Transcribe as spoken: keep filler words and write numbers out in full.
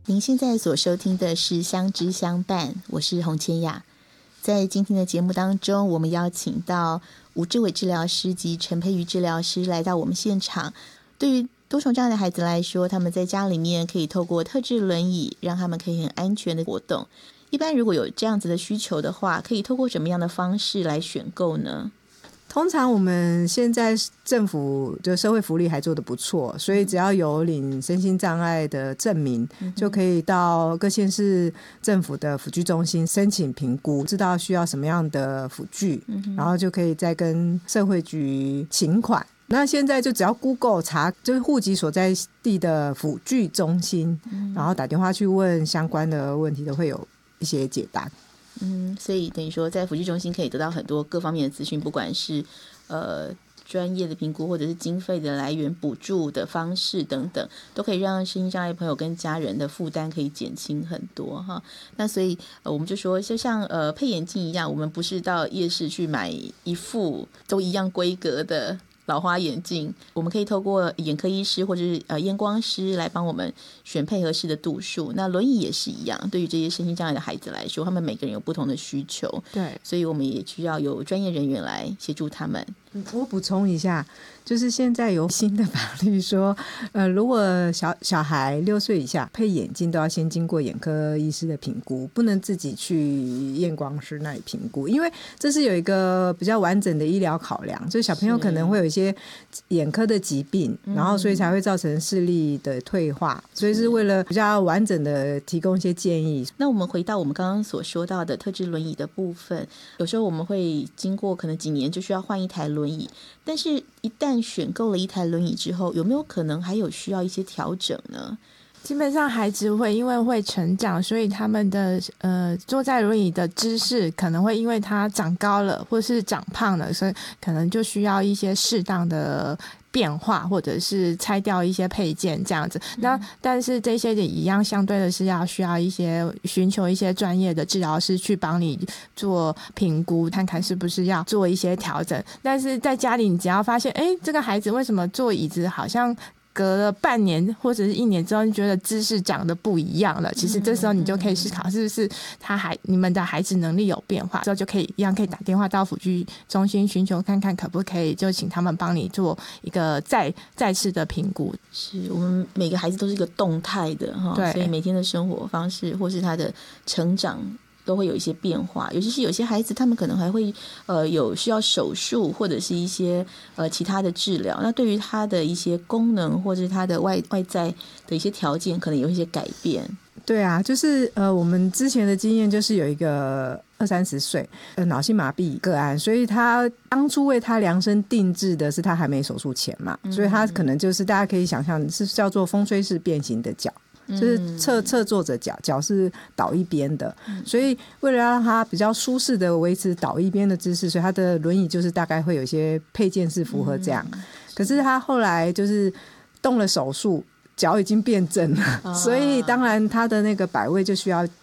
您现在所收听的是相知相伴，我是洪千雅。在今天的节目当中，我们邀请到吴志伟治疗师及陈佩瑜治疗师来到我们现场。对于多重障碍的孩子来说，他们在家里面可以透过特制轮椅，让他们可以很安全的活动。一般如果有这样子的需求的话，可以透过什么样的方式来选购呢？ 通常我们现在政府的社会福利还做得不错，所以只要有领身心障碍的证明，嗯、就可以到各县市政府的辅具中心申请评估，知道需要什么样的辅具，嗯、然后就可以再跟社会局请款。那现在就只要 Google 查就是户籍所在地的辅具中心，嗯、然后打电话去问相关的问题，都会有一些解答。 嗯，所以等于说在辅具中心可以得到很多各方面的资讯，不管是呃专业的评估或者是经费的来源、补助的方式等等，都可以让身心障碍朋友跟家人的负担可以减轻很多哈。那所以呃我们就说就像呃配眼镜一样，我们不是到夜市去买一副都一样规格的老花眼镜，我们可以透过眼科医师或者是呃验光师来帮我们选配合适的度数。那轮椅也是一样，对于这些身心障碍的孩子来说，他们每个人有不同的需求， 对， 所以我们也需要有专业人员来协助他们。 我补充一下，就是现在有新的法律说，呃，如果小小孩六岁以下配眼镜，都要先经过眼科医师的评估，不能自己去验光师那里评估，因为这是有一个比较完整的医疗考量，就是小朋友可能会有一些眼科的疾病，然后所以才会造成视力的退化，所以是为了比较完整的提供一些建议。 那我们回到我们刚刚所说到的特制轮椅的部分，有时候我们会经过可能几年就需要换一台轮椅轮椅，但是一旦选购了一台轮椅之后，有没有可能还有需要一些调整呢？ 基本上孩子会因为会成长，所以他们的呃坐在轮椅的姿势可能会因为他长高了或是长胖了，所以可能就需要一些适当的变化，或者是拆掉一些配件这样子。那但是这些也一样，相对的是要需要一些寻求一些专业的治疗师去帮你做评估，看看是不是要做一些调整。但是在家里，你只要发现，哎，这个孩子为什么坐椅子好像隔了半年或者是一年之后，你觉得姿势长得不一样了，其实这时候你就可以思考是不是他还你们的孩子能力有变化，之后就可以一样可以打电话到辅具中心寻求看看可不可以就请他们帮你做一个再再次的评估。 是我们每个孩子都是一个动态的哈，所以每天的生活方式或是他的成长都会有一些变化，尤其是有些孩子他们可能还会呃有需要手术或者是一些呃其他的治疗，那对于他的一些功能或者是他的外外在的一些条件可能有一些改变。 对啊，就是呃我们之前的经验就是有一个二三十岁呃脑性麻痹个案，所以他当初为他量身定制的是他还没手术前嘛，嗯、所以他可能就是大家可以想象是叫做风吹式变形的脚，就是侧侧坐着脚，脚是倒一边的，所以为了让他比较舒适的维持倒一边的姿势，所以他的轮椅就是大概会有一些配件是符合这样。可是他后来就是动了手术，脚已经变正了，所以当然他的那个摆位就需要